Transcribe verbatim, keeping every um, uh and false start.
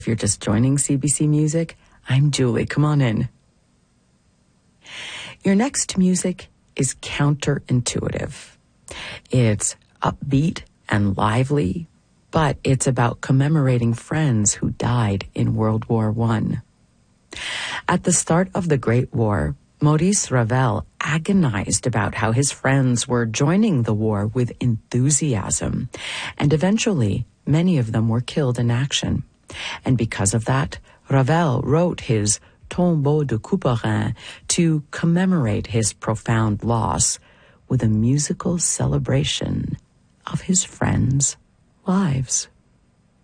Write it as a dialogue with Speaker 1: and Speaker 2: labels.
Speaker 1: If you're just joining C B C Music, I'm Julie. Come on in. Your next music is counterintuitive. It's upbeat and lively, but it's about commemorating friends who died in World War One. At the start of the Great War, Maurice Ravel agonized about how his friends were joining the war with enthusiasm, and eventually many of them were killed in action. And because of that, Ravel wrote his Tombeau de Couperin to commemorate his profound loss with a musical celebration of his friends' lives.